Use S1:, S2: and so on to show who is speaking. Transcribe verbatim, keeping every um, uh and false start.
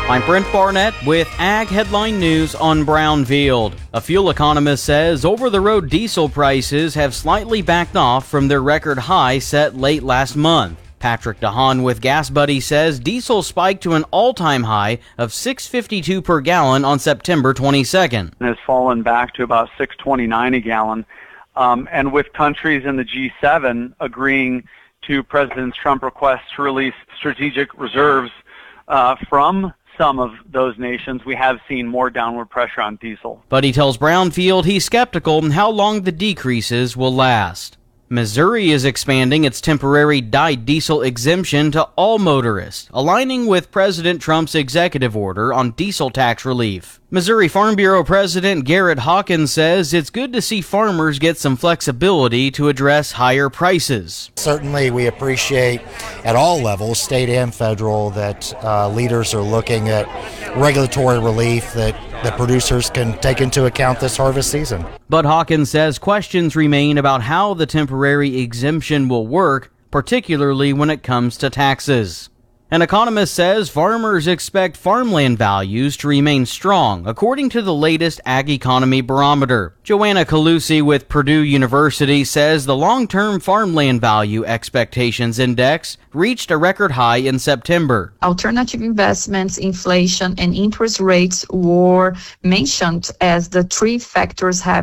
S1: I'm Brent Barnett with Ag Headline News on Brownfield. A fuel economist says over-the-road diesel prices have slightly backed off from their record high set late last month. Patrick DeHaan with Gas Buddy says diesel spiked to an all-time high of six fifty-two per gallon on September twenty-second.
S2: It has fallen back to about six twenty-nine a gallon. Um, and with countries in the G seven agreeing to President Trump's request to release strategic reserves uh, from some of those nations, we have seen more downward pressure on diesel.
S1: But he tells Brownfield he's skeptical on how long the decreases will last. Missouri is expanding its temporary dyed diesel exemption to all motorists, aligning with President Trump's executive order on diesel tax relief. Missouri Farm Bureau President Garrett Hawkins says it's good to see farmers get some flexibility to address higher prices.
S3: Certainly we appreciate at all levels, state and federal, that uh, leaders are looking at regulatory relief that, that producers can take into account this harvest season.
S1: But Hawkins says questions remain about how the temporary exemption will work, particularly when it comes to taxes. An economist says farmers expect farmland values to remain strong, according to the latest Ag Economy Barometer. Joanna Calusi with Purdue University says the long-term farmland value expectations index reached a record high in September.
S4: Alternative investments, inflation, and interest rates were mentioned as the three factors having